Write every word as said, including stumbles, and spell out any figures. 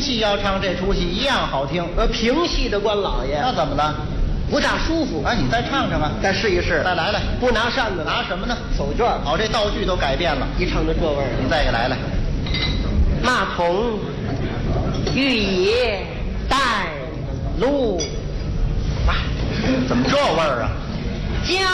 戏要唱这出戏一样好听。 呃，评戏的官老爷那怎么了？ 不大舒服。 啊，你再唱唱啊！ 再试一试。 再来来。 不拿扇子， 拿什么呢？ 手绢。 好，这道具都改变了。 一唱就这味儿。 你再给来来。 马童玉野带路， 怎么这味儿啊？ 家